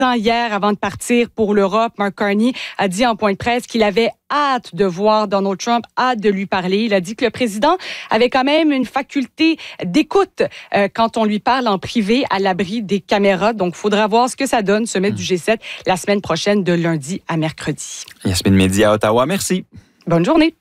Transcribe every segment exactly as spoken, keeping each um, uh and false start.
Hier, avant de partir pour l'Europe, Mark Carney a dit en point de presse qu'il avait hâte de voir Donald Trump, hâte de lui parler. Il a dit que le président avait quand même une faculté d'écoute euh, quand on lui parle en privé à l'abri des caméras. Donc, il faudra voir ce que ça donne, sommet du G sept, la semaine prochaine de lundi à mercredi. Yasmine Mehdi à Ottawa, merci. Bonne journée.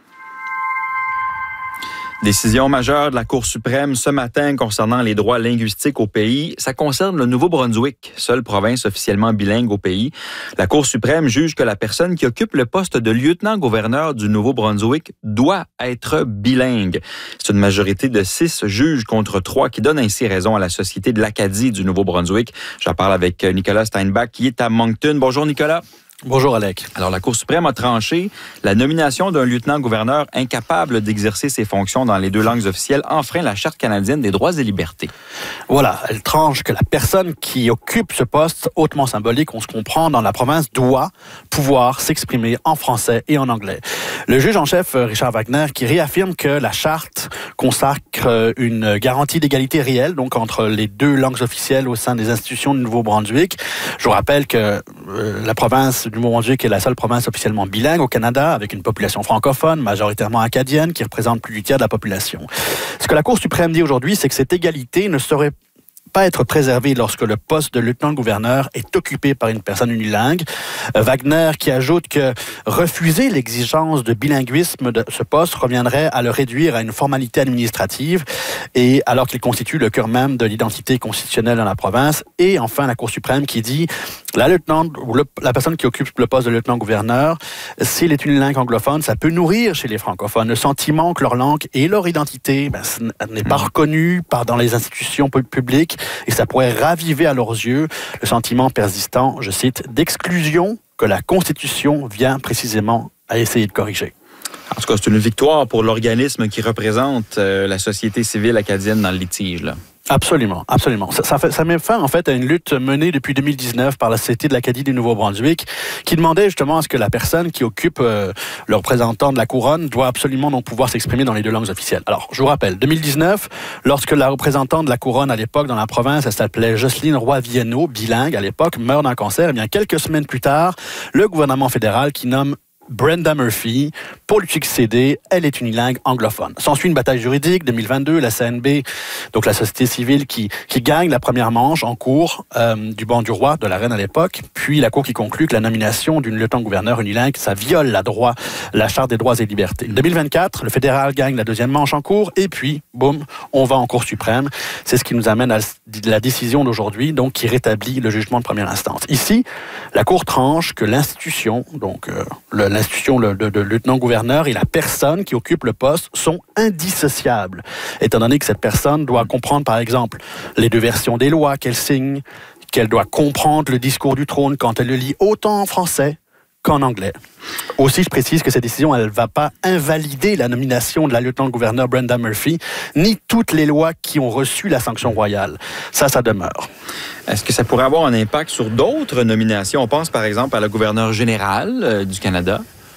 Décision majeure de la Cour suprême ce matin concernant les droits linguistiques au pays. Ça concerne le Nouveau-Brunswick, seule province officiellement bilingue au pays. La Cour suprême juge que la personne qui occupe le poste de lieutenant-gouverneur du Nouveau-Brunswick doit être bilingue. C'est une majorité de six juges contre trois qui donne ainsi raison à la Société de l'Acadie du Nouveau-Brunswick. J'en parle avec Nicolas Steinbach qui est à Moncton. Bonjour Nicolas. Bonjour, Alec. Alors, la Cour suprême a tranché la nomination d'un lieutenant-gouverneur incapable d'exercer ses fonctions dans les deux langues officielles enfreint la Charte canadienne des droits et libertés. Voilà, elle tranche que la personne qui occupe ce poste hautement symbolique, on se comprend, dans la province, doit pouvoir s'exprimer en français et en anglais. Le juge en chef, Richard Wagner, qui réaffirme que la Charte consacre une garantie d'égalité réelle, donc entre les deux langues officielles au sein des institutions du Nouveau-Brunswick. Je vous rappelle que euh, la province du Nouveau-Brunswick est la seule province officiellement bilingue au Canada, avec une population francophone, majoritairement acadienne, qui représente plus du tiers de la population. Ce que la Cour suprême dit aujourd'hui, c'est que cette égalité ne serait pas être préservée lorsque le poste de lieutenant-gouverneur est occupé par une personne unilingue. Wagner qui ajoute que refuser l'exigence de bilinguisme de ce poste reviendrait à le réduire à une formalité administrative, et alors qu'il constitue le cœur même de l'identité constitutionnelle dans la province. Et enfin, la Cour suprême qui dit la lieutenant ou le, la personne qui occupe le poste de lieutenant-gouverneur, s'il est une langue anglophone, ça peut nourrir chez les francophones le sentiment que leur langue et leur identité ben, n'est pas reconnue par, dans les institutions publiques, et ça pourrait raviver à leurs yeux le sentiment persistant, je cite, d'exclusion que la Constitution vient précisément à essayer de corriger. En tout cas, c'est une victoire pour l'organisme qui représente euh, la société civile acadienne dans le litige, là. Absolument, absolument. Ça, ça, fait, ça met fin en fait à une lutte menée depuis deux mille dix-neuf par la Société de l'Acadie du Nouveau-Brunswick, qui demandait justement à ce que la personne qui occupe euh, le représentant de la couronne doit absolument non pouvoir s'exprimer dans les deux langues officielles. Alors, je vous rappelle, deux mille dix-neuf, lorsque la représentante de la couronne à l'époque dans la province, elle s'appelait Jocelyne Roy-Vienneau, bilingue à l'époque, meurt d'un cancer, et bien quelques semaines plus tard, le gouvernement fédéral qui nomme Brenda Murphy pour lui succéder, elle est unilingue anglophone. S'ensuit une bataille juridique, deux mille vingt-deux, la C N B, donc la société civile qui, qui gagne la première manche en cours euh, du banc du roi, de la reine à l'époque, puis la cour qui conclut que la nomination d'une lieutenant-gouverneur unilingue, ça viole la, droit, la Charte des droits et libertés. deux mille vingt-quatre, le fédéral gagne la deuxième manche en cours, et puis, boum, on va en Cour suprême. C'est ce qui nous amène à la décision d'aujourd'hui, donc qui rétablit le jugement de première instance. Ici, la cour tranche que l'institution, donc euh, le, l'institution de, de, de lieutenant-gouverneur et la personne qui occupe le poste sont indissociables, étant donné que cette personne doit comprendre, par exemple, les deux versions des lois qu'elle signe, qu'elle doit comprendre le discours du trône quand elle le lit autant en français qu'en anglais. Aussi, je précise que cette décision, elle ne va pas invalider la nomination de la lieutenant-gouverneur Brenda Murphy, ni toutes les lois qui ont reçu la sanction royale. Ça, ça demeure. Est-ce que ça pourrait avoir un impact sur d'autres nominations? On pense par exemple à la gouverneure générale euh, du Canada.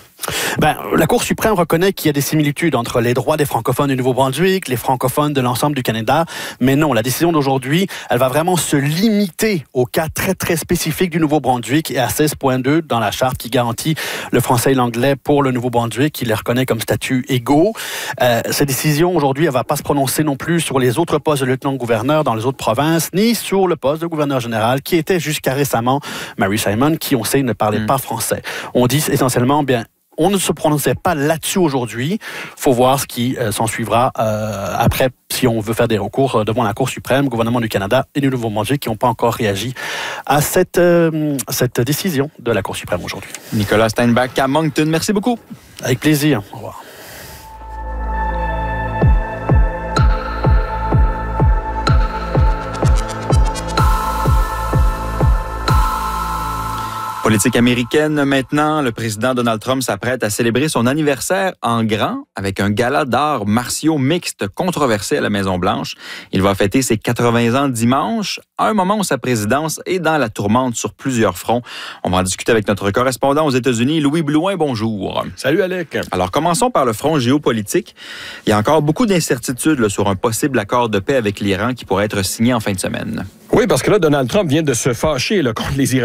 Ben, la Cour suprême reconnaît qu'il y a des similitudes entre les droits des francophones du Nouveau-Brunswick, les francophones de l'ensemble du Canada, mais non, la décision d'aujourd'hui, elle va vraiment se limiter au cas très, très spécifique du Nouveau-Brunswick et à seize point deux dans la Charte qui garantit le français et l'anglais pour le Nouveau-Brunswick, qui les reconnaît comme statut égaux. Euh, cette décision, aujourd'hui, elle ne va pas se prononcer non plus sur les autres postes de lieutenant-gouverneur dans les autres provinces, ni sur le poste de gouverneur général, qui était jusqu'à récemment Mary Simon, qui, on sait, ne parlait mmh. pas français. On dit essentiellement, bien, on ne se prononçait pas là-dessus aujourd'hui. Il faut voir ce qui euh, s'en suivra euh, après, si on veut faire des recours euh, devant la Cour suprême, gouvernement du Canada et du Nouveau-Brunswick qui n'ont pas encore réagi à cette, euh, cette décision de la Cour suprême aujourd'hui. Nicolas Steinbach à Moncton, merci beaucoup. Avec plaisir. Au revoir. Politique américaine maintenant, le président Donald Trump s'apprête à célébrer son anniversaire en grand avec un gala d'arts martiaux mixtes controversé à la Maison-Blanche. Il va fêter ses quatre-vingts ans dimanche, à un moment où sa présidence est dans la tourmente sur plusieurs fronts. On va en discuter avec notre correspondant aux États-Unis, Louis Blouin. Bonjour. Salut Alec. Alors commençons par le front géopolitique. Il y a encore beaucoup d'incertitudes là, sur un possible accord de paix avec l'Iran qui pourrait être signé en fin de semaine. Oui, parce que là, Donald Trump vient de se fâcher là, contre les Iraniens.